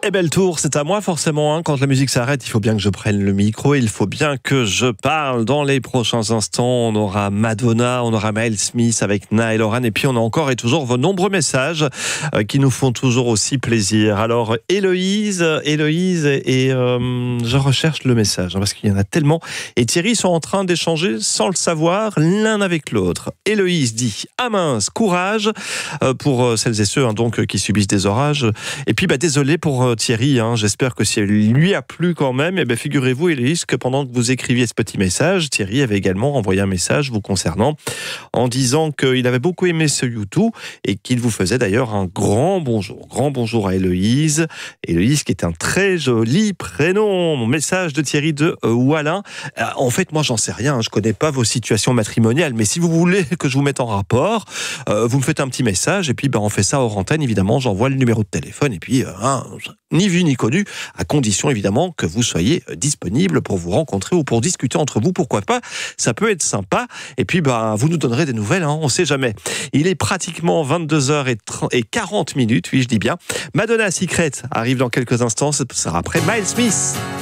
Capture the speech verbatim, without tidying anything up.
Et belle tour, c'est à moi forcément. Hein. Quand la musique s'arrête, il faut bien que je prenne le micro. Il faut bien que je parle. Dans les prochains instants, on aura Madonna, on aura Miles Smith avec Niall Horan. Et puis on a encore et toujours vos nombreux messages euh, qui nous font toujours aussi plaisir. Alors Héloïse, Héloïse et euh, je recherche le message hein, parce qu'il y en a tellement. Et Thierry sont en train d'échanger sans le savoir l'un avec l'autre. Héloïse dit « Ah mince, courage euh, pour celles et ceux hein, donc qui subissent des orages. Et puis bah, désolé pour euh, Thierry, hein, j'espère que si elle lui a plu quand même, et ben figurez-vous Héloïse que pendant que vous écriviez ce petit message, Thierry avait également envoyé un message vous concernant en disant qu'il avait beaucoup aimé ce YouTube et qu'il vous faisait d'ailleurs un grand bonjour. Grand bonjour à Héloïse. Héloïse qui est un très joli prénom. Mon message de Thierry de euh, Wallin. Euh, en fait, moi j'en sais rien, hein, je connais pas vos situations matrimoniales, mais si vous voulez que je vous mette en rapport, euh, vous me faites un petit message et puis ben, on fait ça hors antenne, évidemment, j'envoie le numéro de téléphone et puis euh, hein, ni vu ni connu, à condition évidemment que vous soyez disponible pour vous rencontrer ou pour discuter entre vous, pourquoi pas, ça peut être sympa, et puis bah, vous nous donnerez des nouvelles, hein, on sait jamais. Il est pratiquement vingt-deux heures quarante minutes, oui je dis bien. Madonna Secret arrive dans quelques instants, ce sera après Miles Smith.